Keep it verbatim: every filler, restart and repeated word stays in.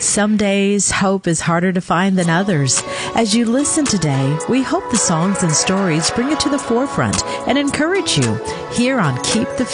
Some days, hope is harder to find than others. As you listen today, we hope the songs and stories bring it to the forefront and encourage you here on Keep the